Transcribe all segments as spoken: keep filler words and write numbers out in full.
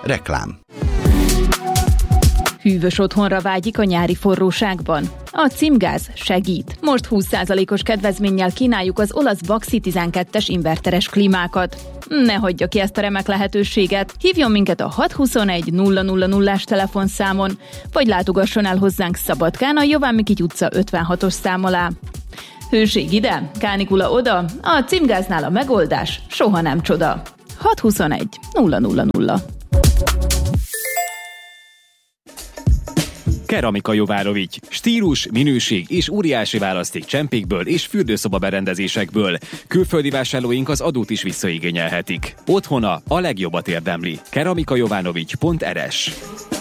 Reklám. Hűvös otthonra vágyik a nyári forróságban? A Cimgáz segít. Most húsz százalékos kedvezménnyel kínáljuk az olasz Baxi tizenkettes inverteres klímákat. Ne hagyja ki ezt a remek lehetőséget. Hívjon minket a hat huszonegy nulla nulla nullás telefonszámon, vagy látogasson el hozzánk Szabadkán a Jován Mikity utca ötvenhatos szám alá. Hőség ide, kánikula oda, a Cimgáznál a megoldás soha nem csoda. hat huszonegy nulla nulla nulla. Keramika Jovárovics. Stílus, minőség és óriási választék csempékből és fürdőszoba berendezésekből. Külföldi vásárlóink az adót is visszaigényelhetik. Otthona a legjobbat érdemli. keramikajovanovics pont er es.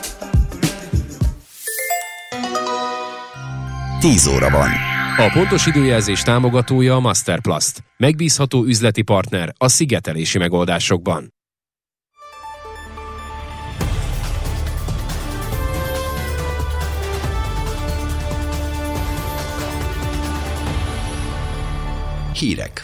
tíz óra van. A pontos időjelzés támogatója a Masterplast. Megbízható üzleti partner a szigetelési megoldásokban. Hírek.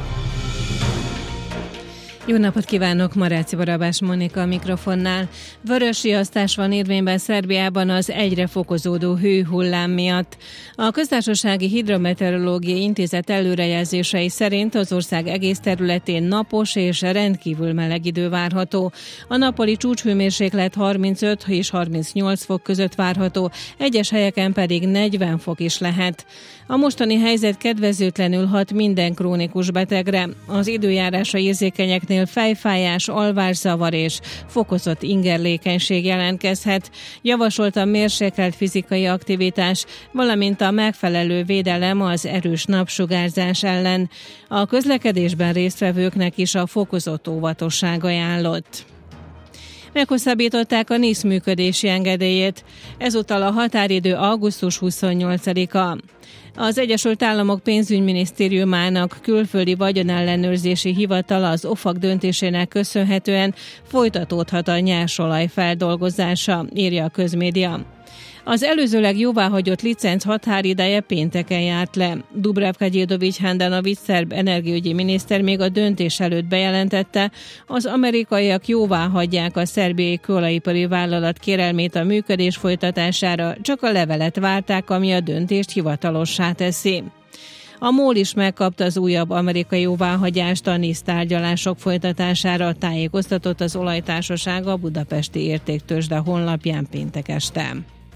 Jó napot kívánok, Maráci Barabás Monika a mikrofonnál. Vörös riasztás van érvényben Szerbiában az egyre fokozódó hőhullám miatt. A Köztársasági Hidrometeorológiai Intézet előrejelzései szerint az ország egész területén napos és rendkívül meleg idő várható. A nappali csúcshőmérséklet harmincöt és harmincnyolc fok között várható, egyes helyeken pedig negyven fok is lehet. A mostani helyzet kedvezőtlenül hat minden krónikus betegre. Az időjárásra érzékenyeknél fejfájás, alvászavar és fokozott ingerlékenység jelentkezhet. Javasolt a mérsékelt fizikai aktivitás, valamint a megfelelő védelem az erős napsugárzás ellen. A közlekedésben résztvevőknek is a fokozott óvatosság ajánlott. Meghosszabbították a NISZ működési engedélyét. Ezúttal a határidő augusztus huszonnyolcadika. Az Egyesült Államok pénzügyminisztériumának külföldi vagyonellenőrzési hivatala az OFAC döntésének köszönhetően folytatódhat a nyersolaj feldolgozása, írja a közmédia. Az előzőleg jóváhagyott licenc határideje pénteken járt le. Dubravka Gyildovics Handanovics szerb energiaügyi miniszter még a döntés előtt bejelentette, az amerikaiak jóváhagyják a szerbiai kőolajipari vállalat kérelmét a működés folytatására, csak a levelet várták, ami a döntést hivatalossá teszi. A MOL is megkapta az újabb amerikai jóváhagyást a NISZ tárgyalások folytatására, tájékoztatott az olajtársaság a Budapesti Értéktőzsde honlapján péntek este.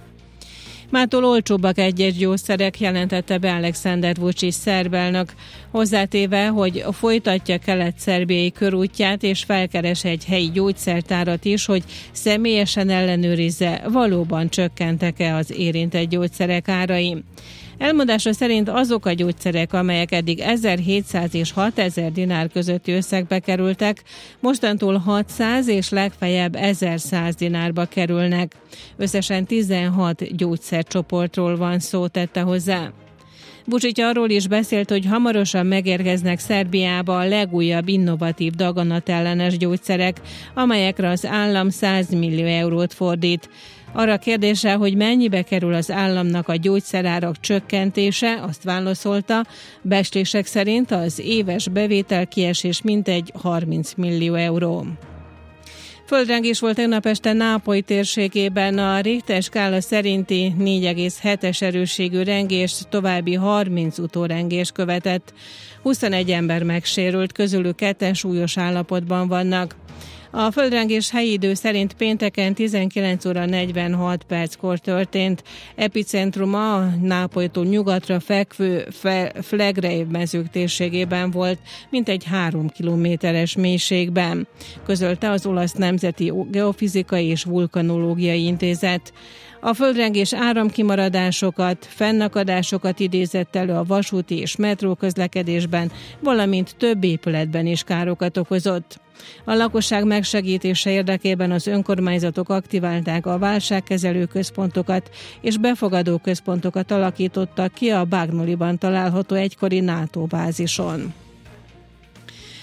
Mától olcsóbbak egyes gyógyszerek, jelentette be Alexander Vučić szerb elnök, hozzátéve, hogy folytatja kelet-szerbiai körútját és felkeres egy helyi gyógyszertárat is, hogy személyesen ellenőrizze, valóban csökkentek-e az érintett gyógyszerek árai. Elmondása szerint azok a gyógyszerek, amelyek eddig ezerhétszáz és hatezer dinár közötti összegbe kerültek, mostantól hatszáz és legfeljebb ezerszáz dinárba kerülnek. Összesen tizenhat gyógyszercsoportról van szó, tette hozzá. Vučić arról is beszélt, hogy hamarosan megérkeznek Szerbiába a legújabb innovatív daganatellenes gyógyszerek, amelyekre az állam száz millió eurót fordít. Arra kérdése, hogy mennyibe kerül az államnak a gyógyszerárak csökkentése, azt válaszolta, becslések szerint az éves bevételkiesés mintegy harminc millió euró. Földrengés volt tegnap este Nápoly térségében, a Richter skála szerinti négy egész hetes erősségű rengés további harminc utórengés követett. huszonegy ember megsérült, közülük ketten súlyos állapotban vannak. A földrengés helyi idő szerint pénteken tizenkilenc óra negyvenhat perckor történt. Epicentruma a Nápolytól nyugatra fekvő Flegrei mezők térségében volt, mintegy három kilométeres mélységben, közölte az Olasz Nemzeti Geofizikai és Vulkanológiai Intézet. A földrengés áramkimaradásokat, fennakadásokat idézett elő a vasúti és metró közlekedésben, valamint több épületben is károkat okozott. A lakosság megsegítése érdekében az önkormányzatok aktiválták a válságkezelő központokat és befogadó központokat alakítottak ki a Bagnoliban található egykori NATO bázison.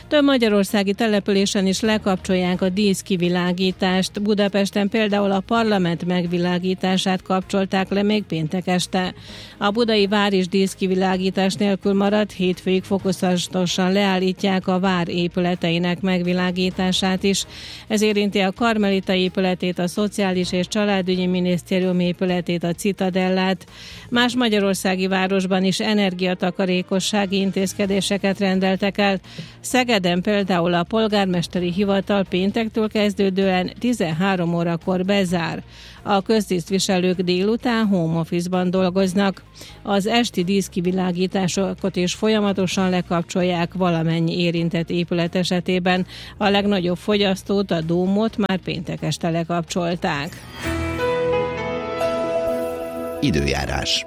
Több magyarországi településen is lekapcsolják a díszkivilágítást. Budapesten például a parlament megvilágítását kapcsolták le még péntek este. A budai vár is díszkivilágítás nélkül maradt, hétfőig fokozatosan leállítják a vár épületeinek megvilágítását is. Ez érinti a Karmelita épületét, a Szociális és Családügyi Minisztérium épületét, a Citadellát. Más magyarországi városban is energiatakarékossági intézkedéseket rendeltek el. Szegeden például a polgármesteri hivatal péntektől kezdődően tizenhárom órakor bezár. A köztisztviselők délután home office-ban dolgoznak. Az esti díszkivilágításokat is folyamatosan lekapcsolják valamennyi érintett épület esetében. A legnagyobb fogyasztót, a Dómot már péntek este lekapcsolták. Időjárás.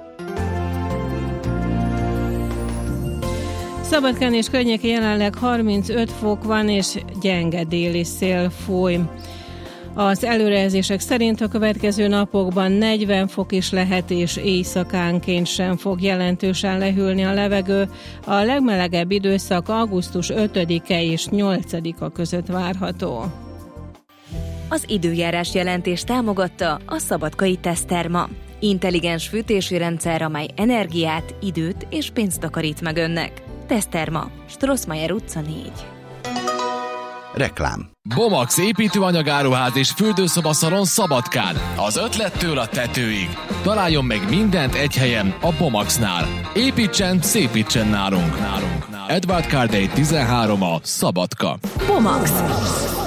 Szabadkán és környékén jelenleg harmincöt fok van, és gyenge déli szél fúj. Az előrejelzések szerint a következő napokban negyven fok is lehet, és éjszakánként sem fog jelentősen lehűlni a levegő. A legmelegebb időszak augusztus ötödike és nyolcadika között várható. Az időjárás jelentés támogatta a Szabadkai Teszterma. Intelligens fűtési rendszer, amely energiát, időt és pénzt takarít meg önnek. Teszterma, Strossmayer utca négy. Reklám. Bomax építőanyagáruház és fürdőszobaszalon Szabadkán. Az ötlettől a tetőig. Találjon meg mindent egy helyen, a Bomaxnál. Építsen, szépítsen nálunk. nálunk. Edward Cardey tizenhárom a Szabadka. Bomax.